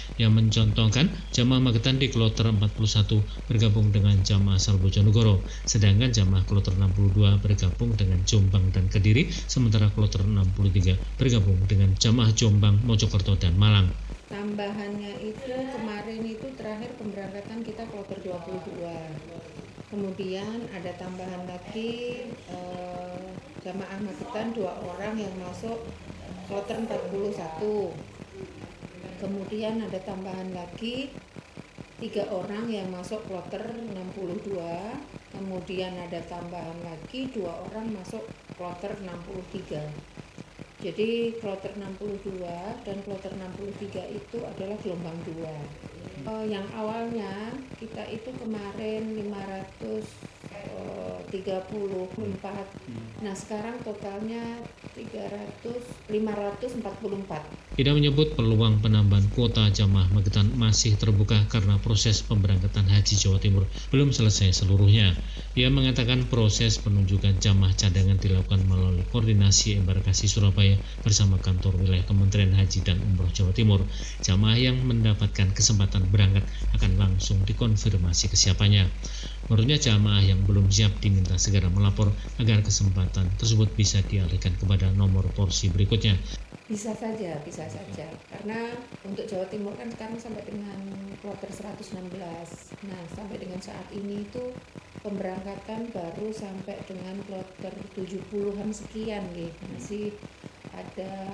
yang mencontohkan jamaah Magetan di kloter 41 bergabung dengan jamaah asal Bojonegoro, sedangkan jamaah kloter 62 bergabung dengan Jombang dan Kediri, sementara kloter 63 bergabung dengan jamaah Jombang, Mojokerto, dan Malang. Tambahannya itu kemarin itu terakhir pemberangkatan kita kloter 22. Kemudian ada tambahan lagi jamaah Magetan 2 orang yang masuk kloter 41. Kemudian ada tambahan lagi 3 orang yang masuk kloter 62. Kemudian ada tambahan lagi 2 orang masuk kloter 63. Jadi kloter 62 dan kloter 63 itu adalah gelombang 2. Yang awalnya kita itu kemarin 534. Nah, sekarang totalnya 544. Ida menyebut peluang penambahan kuota jamaah Magetan masih terbuka karena proses pemberangkatan haji Jawa Timur belum selesai seluruhnya. Ia mengatakan proses penunjukan jamaah cadangan dilakukan melalui koordinasi embarkasi Surabaya bersama kantor wilayah Kementerian Haji dan Umroh Jawa Timur. Jamaah yang mendapatkan kesempatan berangkat akan langsung dikonfirmasi kesiapannya. Menurutnya jamaah yang belum siap diminta segera melapor agar kesempatan tersebut bisa dialihkan kepada nomor porsi berikutnya. Bisa saja. Karena untuk Jawa Timur kan sekarang sampai dengan kloter 116. Nah, sampai dengan saat ini itu pemberangkatan baru sampai dengan kloter 70-an sekian gitu. Masih ada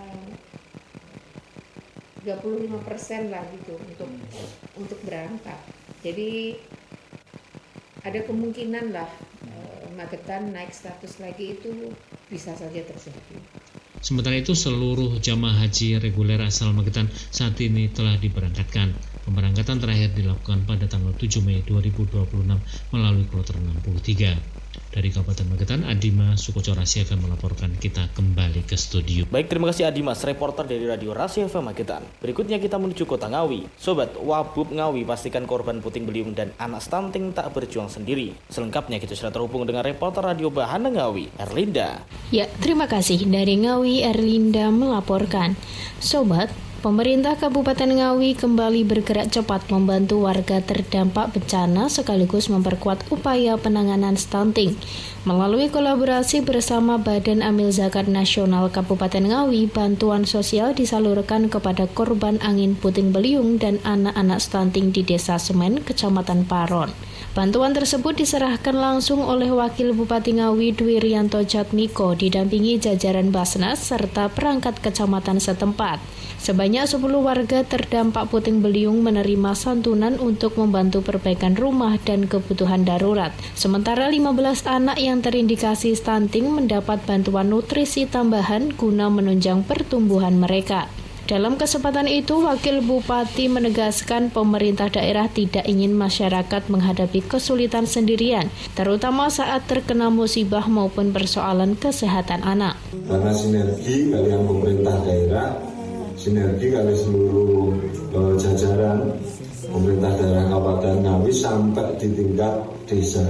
35% lah gitu untuk berangkat. Jadi ada kemungkinan lah Magetan naik status lagi itu bisa saja terjadi. Sementara itu, seluruh jamaah haji reguler asal Magetan saat ini telah diberangkatkan. Pemberangkatan terakhir dilakukan pada tanggal 7 Mei 2026 melalui kloter 63. Dari Kabupaten Magetan, Adima Sukoco Rasi FM melaporkan. Kita kembali ke studio. Baik, terima kasih Adimas, reporter dari Radio Rasi FM Magetan. Berikutnya kita menuju kota Ngawi. Sobat Wabub Ngawi, pastikan korban puting beliung dan anak stunting tak berjuang sendiri. Selengkapnya kita sudah terhubung dengan reporter Radio Bahana Ngawi, Erlinda. Ya, terima kasih. Dari Ngawi, Erlinda melaporkan. Sobat, pemerintah Kabupaten Ngawi kembali bergerak cepat membantu warga terdampak bencana sekaligus memperkuat upaya penanganan stunting. Melalui kolaborasi bersama Badan Amil Zakat Nasional Kabupaten Ngawi, bantuan sosial disalurkan kepada korban angin puting beliung dan anak-anak stunting di Desa Semen, Kecamatan Paron. Bantuan tersebut diserahkan langsung oleh Wakil Bupati Ngawi Dwi Rianto Jatmiko didampingi jajaran Basnas serta perangkat kecamatan setempat. Sebanyak 10 warga terdampak puting beliung menerima santunan untuk membantu perbaikan rumah dan kebutuhan darurat. Sementara 15 anak yang terindikasi stunting mendapat bantuan nutrisi tambahan guna menunjang pertumbuhan mereka. Dalam kesempatan itu, Wakil Bupati menegaskan pemerintah daerah tidak ingin masyarakat menghadapi kesulitan sendirian, terutama saat terkena musibah maupun persoalan kesehatan anak. Karena sinergi kalian pemerintah daerah, sinergi kali seluruh jajaran pemerintah daerah Kabupaten Ngawi sampai di tingkat desa.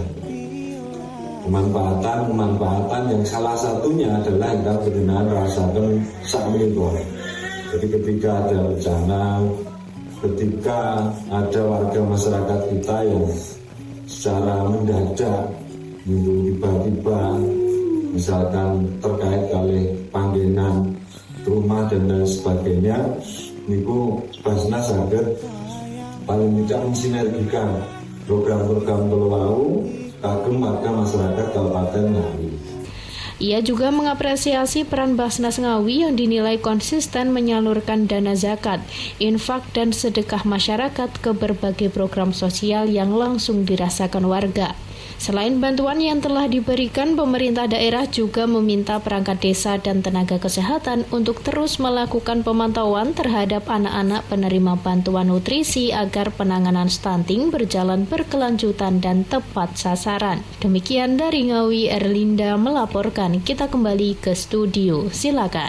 Kemanfaatan yang salah satunya adalah yang kita rasakan saat ini. Jadi ketika ada bencana, ketika ada warga masyarakat kita yang secara mendadak, tiba-tiba, misalkan terkait kali panggilan rumah dan lain sebagainya, niku Basnas saged paling tidak mensinergikan program-program terlalu kagem warga masyarakat Kabupaten Ngawi. Ia juga mengapresiasi peran Basnas Ngawi yang dinilai konsisten menyalurkan dana zakat, infak dan sedekah masyarakat ke berbagai program sosial yang langsung dirasakan warga. Selain bantuan yang telah diberikan, pemerintah daerah juga meminta perangkat desa dan tenaga kesehatan untuk terus melakukan pemantauan terhadap anak-anak penerima bantuan nutrisi agar penanganan stunting berjalan berkelanjutan dan tepat sasaran. Demikian dari Ngawi, Erlinda melaporkan. Kita kembali ke studio. Silakan.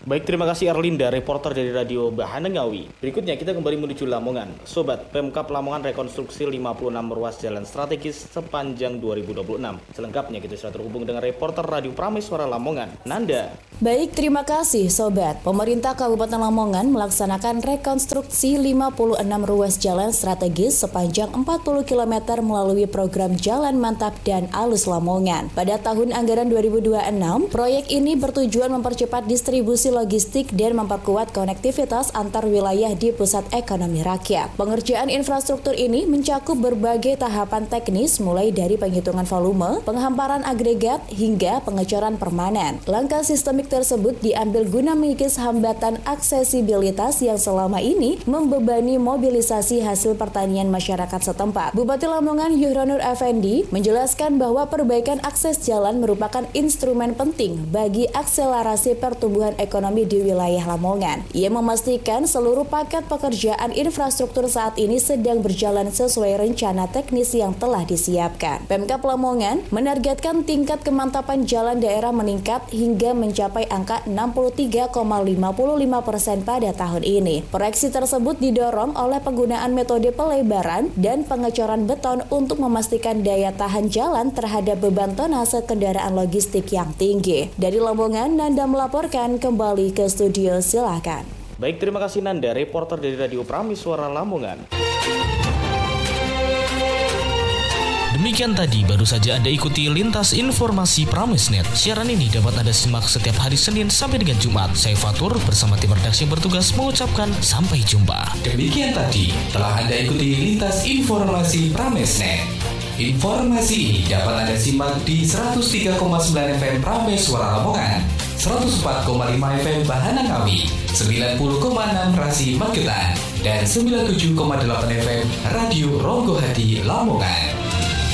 Baik, terima kasih Erlinda, reporter dari Radio Bahana Ngawi. Berikutnya kita kembali menuju Lamongan. Sobat, Pemkab Lamongan rekonstruksi 56 ruas jalan strategis sepanjang 2026. Selengkapnya kita sudah terhubung dengan reporter Radio Prameswara Lamongan, Nanda. Baik, terima kasih Sobat. Pemerintah Kabupaten Lamongan melaksanakan rekonstruksi 56 ruas jalan strategis sepanjang 40 km melalui program Jalan Mantap dan Alus Lamongan. Pada tahun anggaran 2026, proyek ini bertujuan mempercepat distribusi logistik dan memperkuat konektivitas antar wilayah di pusat ekonomi rakyat. Pengerjaan infrastruktur ini mencakup berbagai tahapan teknis mulai dari penghitungan volume, penghamparan agregat, hingga pengecoran permanen. Langkah sistemik tersebut diambil guna mengikis hambatan aksesibilitas yang selama ini membebani mobilisasi hasil pertanian masyarakat setempat. Bupati Lamongan Yuhronur Effendi menjelaskan bahwa perbaikan akses jalan merupakan instrumen penting bagi akselerasi pertumbuhan ekonomi di wilayah Lamongan. Ia memastikan seluruh paket pekerjaan infrastruktur saat ini sedang berjalan sesuai rencana teknis yang telah disiapkan. Pemkab Lamongan menargetkan tingkat kemantapan jalan daerah meningkat hingga mencapai angka 63,55% pada tahun ini. Proyeksi tersebut didorong oleh penggunaan metode pelebaran dan pengecoran beton untuk memastikan daya tahan jalan terhadap beban tonase kendaraan logistik yang tinggi. Dari Lamongan, Nanda melaporkan. Kembali ke studio, silakan. Baik, terima kasih Nanda, reporter dari Radio Prameswara Lamongan. Demikian tadi baru saja Anda ikuti Lintas Informasi Pramesnet. Siaran ini dapat Anda simak setiap hari Senin sampai dengan Jumat. Saya Fatur bersama tim redaksi yang bertugas mengucapkan sampai jumpa. Demikian tadi telah Anda ikuti Lintas Informasi Pramesnet. Informasi ini dapat Anda simak di 103,9 FM Prameswara Lamongan, 104,5 FM Bahana Ngawi, 90,6 Rasi Magetan, dan 97,8 FM Radio Ronggo Hadi Lamongan.